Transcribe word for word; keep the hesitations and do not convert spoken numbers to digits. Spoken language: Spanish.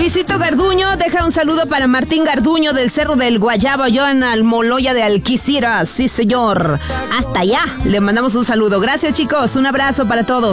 Luisito Garduño deja un saludo para Martín Garduño del Cerro del Guayabo, yo en Almoloya de Alquicira. Sí, señor. Hasta allá. Le mandamos un saludo. Gracias, chicos. Un abrazo para todos.